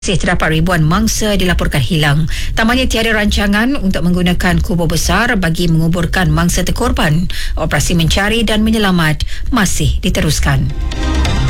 Terdapat ribuan mangsa dilaporkan hilang. Tambahnya tiada rancangan untuk menggunakan kubur besar bagi menguburkan mangsa terkorban. Operasi mencari dan menyelamat masih diteruskan.